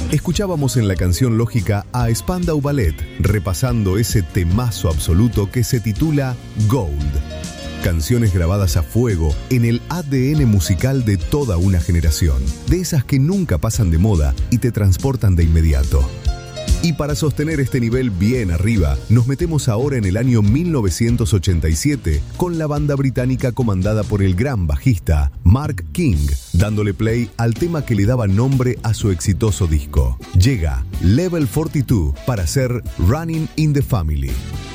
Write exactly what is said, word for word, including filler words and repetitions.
Escuchábamos en la canción lógica a Spandau Ballet, repasando ese temazo absoluto que se titula Gold. Canciones grabadas a fuego en el A D N musical de toda una generación, de esas que nunca pasan de moda y te transportan de inmediato. Y para sostener este nivel bien arriba, nos metemos ahora en el año mil novecientos ochenta y siete con la banda británica comandada por el gran bajista Mark King, dándole play al tema que le daba nombre a su exitoso disco. Llega Level cuarenta y dos para hacer Running in the Family.